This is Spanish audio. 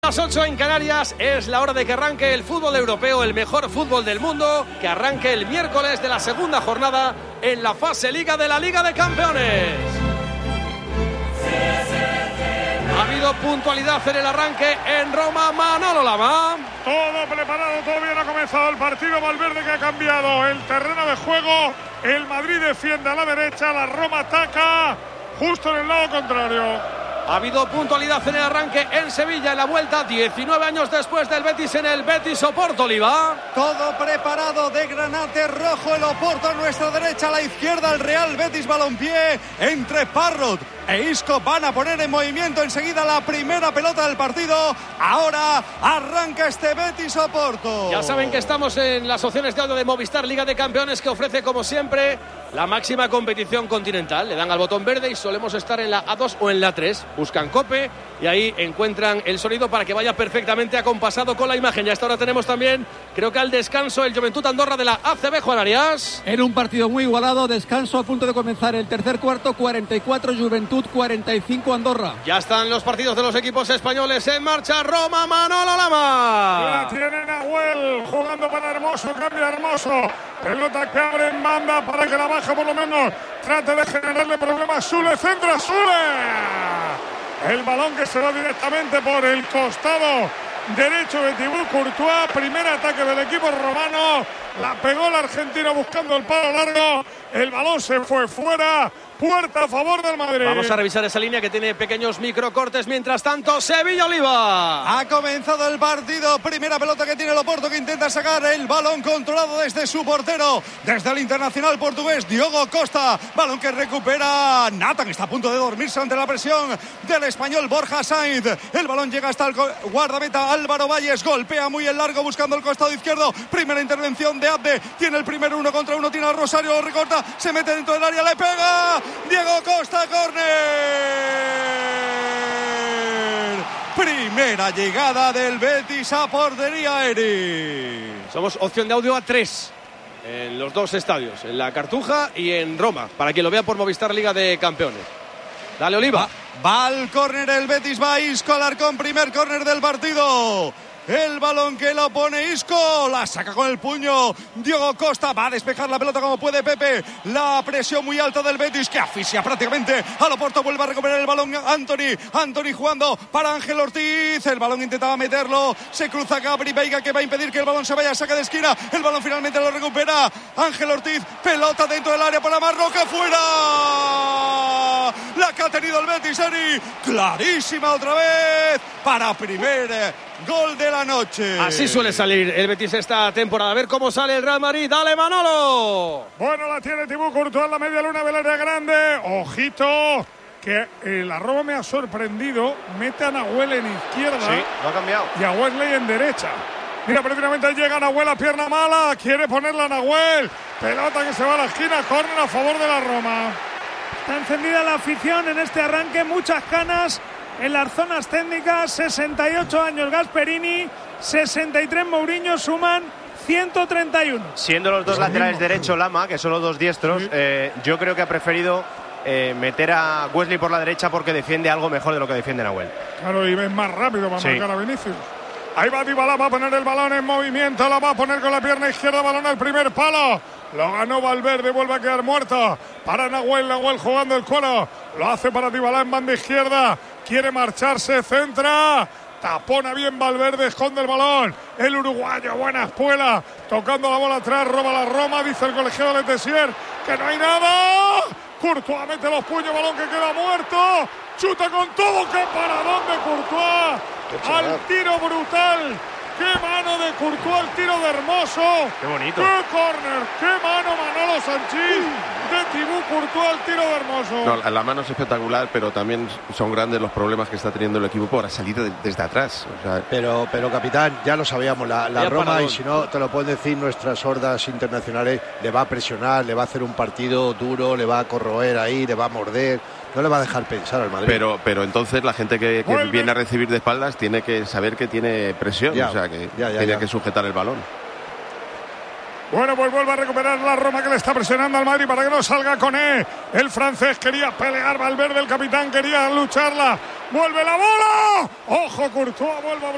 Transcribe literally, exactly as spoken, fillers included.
Las ocho en Canarias, es la hora de que arranque el fútbol europeo, el mejor fútbol del mundo, que arranque el miércoles de la segunda jornada en la fase Liga de la Liga de Campeones. Ha habido puntualidad en el arranque en Roma. Manolo Lama. Todo preparado, todo bien, ha comenzado el partido. Valverde que ha cambiado el terreno de juego. El Madrid defiende a la derecha, la Roma ataca justo en el lado contrario. Ha habido puntualidad en el arranque en Sevilla, en la vuelta, diecinueve años después del Betis en el Betis Oporto, Oliva. Todo preparado de granate rojo, el Oporto a nuestra derecha, a la izquierda el Real Betis Balompié, entre Parrot e Isco van a poner en movimiento enseguida la primera pelota del partido. Ahora arranca este Betis Oporto. Ya saben que estamos en las opciones de audio de Movistar Liga de Campeones, que ofrece como siempre la máxima competición continental. Le dan al botón verde y solemos estar en la A dos o en la tres. Buscan COPE y ahí encuentran el sonido para que vaya perfectamente acompasado con la imagen. Y hasta ahora tenemos también, creo que al descanso, el Joventut Andorra de la A C B, Juan Arias. En un partido muy igualado, descanso a punto de comenzar el tercer cuarto, cuarenta y cuatro Joventut, cuarenta y cinco Andorra. Ya están los partidos de los equipos españoles en marcha. Roma, Manolo Lama. La tiene Nahuel jugando para Hermoso, cambia Hermoso. Pelota que abre en banda para que la baja por lo menos trate de generarle problemas. Sule, centra Sule. El balón que se va directamente por el costado derecho de Thibaut Courtois. Primer ataque del equipo romano. La pegó el argentino buscando el palo largo. El balón se fue fuera. Puerta a favor del Madrid. Vamos a revisar esa línea que tiene pequeños microcortes. Mientras tanto, Sevilla Oliva. Ha comenzado el partido. Primera pelota que tiene el Oporto, que intenta sacar el balón controlado desde su portero, desde el internacional portugués Diogo Costa. Balón que recupera Nathan, que está a punto de dormirse ante la presión del español Borja Sainz. El balón llega hasta el guardameta Álvaro Valles. Golpea muy en largo buscando el costado izquierdo. Primera intervención de Abde. Tiene el primer uno contra uno. Tiene a Rosario, lo recorta. Se mete dentro del área. Le pega Diego Costa, córner. Primera llegada del Betis a portería, Eri. Somos opción de audio a tres en los dos estadios, en la Cartuja y en Roma, para quien lo vea por Movistar Liga de Campeones. Dale, Oliva. Va, va al córner el Betis, va Isco Alarcón, primer córner del partido. El balón que lo pone Isco, la saca con el puño Diogo Costa, va a despejar la pelota como puede Pepe. La presión muy alta del Betis, que asfixia prácticamente al Oporto. Vuelve a recuperar el balón Anthony, Anthony jugando para Ángel Ortiz. El balón intentaba meterlo, se cruza Gabri Veiga, que va a impedir que el balón se vaya a saque de esquina. El balón finalmente lo recupera Ángel Ortiz, pelota dentro del área para Marroca, fuera. La que ha tenido el Betis, Eri, clarísima otra vez para primer gol de la noche. Así suele salir el Betis esta temporada. A ver cómo sale el Real Madrid. ¡Dale, Manolo! Bueno, la tiene Thibaut Courtois en la media luna del área grande. Ojito, que eh, la Roma me ha sorprendido. Mete a Nahuel en izquierda. Sí, lo ha cambiado. Y a Wesley en derecha. Mira, precisamente llega Nahuel a pierna mala. Quiere ponerla a Nahuel. Pelota que se va a la esquina. Córner a favor de la Roma. Está encendida la afición en este arranque. Muchas canas en las zonas técnicas. Sesenta y ocho años Gasperini, sesenta y tres Mourinho, suman ciento treinta y uno. Siendo los dos laterales derechos Lama, que son los dos diestros, sí. eh, yo creo que ha preferido eh, meter a Wesley por la derecha porque defiende algo mejor de lo que defiende Nahuel. Claro, y ves más rápido para sí. marcar a Vinicius. Ahí va Dybala, va a poner el balón en movimiento, la va a poner con la pierna izquierda, balón al primer palo. Lo ganó Valverde, vuelve a quedar muerto para Nahuel, Nahuel jugando el coro. Lo hace para Dybala en banda izquierda. Quiere marcharse, centra. Tapona bien Valverde, esconde el balón. El uruguayo, buena espuela. Tocando la bola atrás, roba la Roma. Dice el colegiado Letessier que no hay nada. Courtois mete los puños, balón que queda muerto. Chuta con todo, qué paradón de Courtois. Al tiro brutal. ¡Qué mano de Courtois, el tiro de Hermoso! ¡Qué bonito! ¡Qué córner! ¡Qué mano Manolo Sanchís! De Thibaut Courtois, el tiro de Hermoso. No, la mano es espectacular, pero también son grandes los problemas que está teniendo el equipo por salir de, desde atrás. O sea, pero, pero capitán, ya lo sabíamos, la, la Roma, paradón. Y si no, te lo pueden decir nuestras hordas internacionales, le va a presionar, le va a hacer un partido duro, le va a corroer ahí, le va a morder. No le va a dejar pensar al Madrid. Pero, pero entonces la gente que, que viene a recibir de espaldas tiene que saber que tiene presión, ya, o sea que ya, ya, tiene ya. que sujetar el balón. Bueno, pues vuelve a recuperar la Roma, que le está presionando al Madrid para que no salga con él. El francés quería pelear, Valverde, el capitán, quería lucharla. ¡Vuelve la bola! ¡Ojo, Courtois! Vuelve a